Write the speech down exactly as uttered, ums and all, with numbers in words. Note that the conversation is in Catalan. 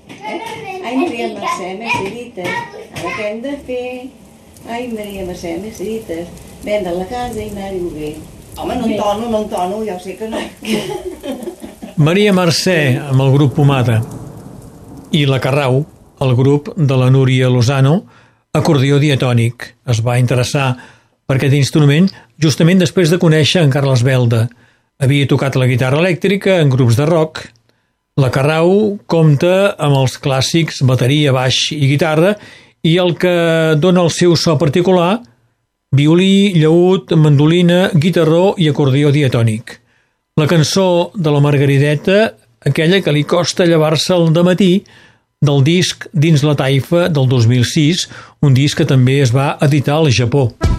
Ai, Maria Mercè, Mercedites, ara què hem de fer? Ai, Maria Mercè, Mercedites, vendre la casa i anar a lloguer. Home, no entono, no entono, ja ho sé que no. Maria Mercè, amb el grup Pomada, i la Carrau, el grup de la Núria Lozano, acordió diatònic. Es va interessar per aquest instrument justament després de conèixer en Carles Belda. Havia tocat la guitarra elèctrica en grups de rock. La Carrau compta amb els clàssics bateria, baix i guitarra i el que dona el seu so particular, violí, llaüt, mandolina, guitarró i acordió diatònic. La cançó de la Margarideta, aquella que li costa llevar-se al dematí, del disc Dins la taifa del dos mil sis, un disc que també es va editar al Japó.